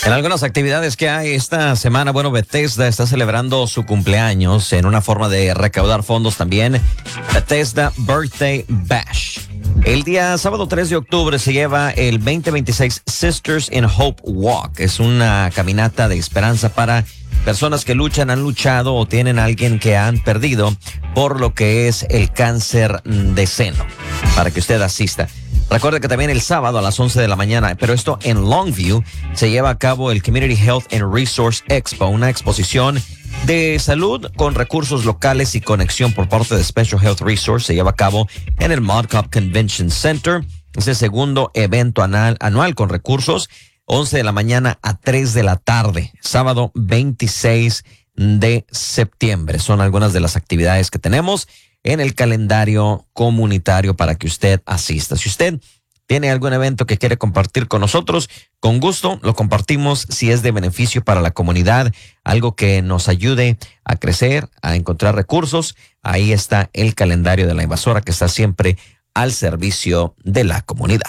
En algunas actividades que hay esta semana, bueno, Bethesda está celebrando su cumpleaños en una forma de recaudar fondos también. Bethesda Birthday Bash. El día sábado 3 de octubre se lleva el 2026 Sisters in Hope Walk. Es una caminata de esperanza para personas que luchan, han luchado o tienen a alguien que han perdido por lo que es el cáncer de seno, para que usted asista. Recuerde que también el sábado a las 11 de la mañana, pero esto en Longview, se lleva a cabo el Community Health and Resource Expo, una exposición de salud con recursos locales y conexión por parte de Special Health Resource. Se lleva a cabo en el Mod Cop Convention Center. Es el segundo evento anual con recursos, 11 de la mañana a 3 de la tarde, sábado 26 de septiembre. Son algunas de las actividades que tenemos en el calendario comunitario para que usted asista. Si usted tiene algún evento que quiere compartir con nosotros, con gusto lo compartimos si es de beneficio para la comunidad, algo que nos ayude a crecer, a encontrar recursos. Ahí está el calendario de la invasora que está siempre al servicio de la comunidad.